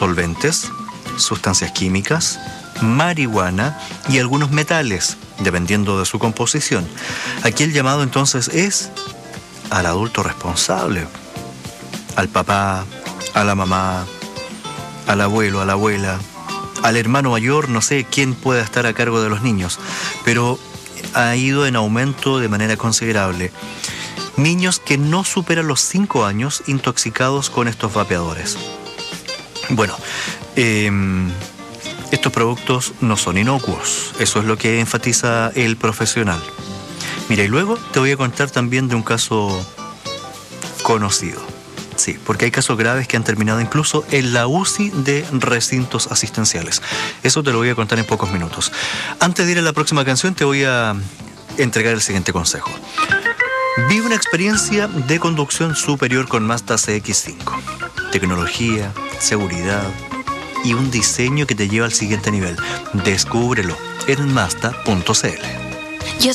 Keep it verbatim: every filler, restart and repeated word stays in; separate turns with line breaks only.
solventes, sustancias químicas, marihuana y algunos metales, dependiendo de su composición. Aquí el llamado entonces es al adulto responsable, al papá, a la mamá, al abuelo, a la abuela, al hermano mayor, no sé quién pueda estar a cargo de los niños, pero ha ido en aumento de manera considerable. Niños que no superan los cinco años intoxicados con estos vapeadores. Bueno, eh, estos productos no son inocuos, eso es lo que enfatiza el profesional. Mira, y luego te voy a contar también de un caso conocido. Sí, porque hay casos graves que han terminado incluso en la U C I de recintos asistenciales. Eso te lo voy a contar en pocos minutos. Antes de ir a la próxima canción, te voy a entregar el siguiente consejo. Vive una experiencia de conducción superior con Mazda C X cinco. Tecnología, seguridad y un diseño que te lleva al siguiente nivel. Descúbrelo en Mazda punto c l.